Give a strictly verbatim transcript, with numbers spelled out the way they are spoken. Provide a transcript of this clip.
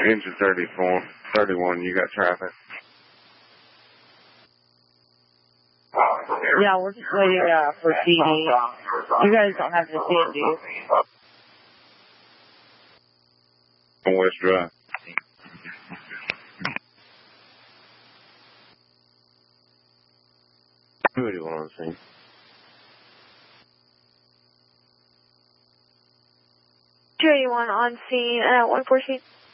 Engine thirty-four, thirty-one, you got traffic? Yeah, we're just waiting uh, for C D. You guys don't have to see it, do you? On West Drive. two eighty-one on the scene. two eighty-one on scene at one fourteen.